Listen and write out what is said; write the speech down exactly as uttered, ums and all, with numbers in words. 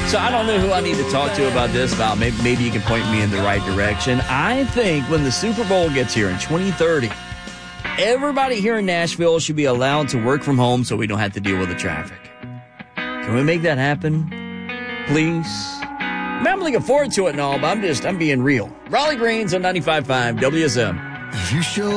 So I don't know who I need to talk to about this. About maybe, maybe you can point me in the right direction. I think when the Super Bowl gets here in twenty thirty, everybody here in Nashville should be allowed to work from home so we don't have to deal with the traffic. Can we make that happen? Please? I mean, I'm looking forward to it and all, but I'm just, I'm being real. Raleigh Greens on ninety-five point five W S M. If you show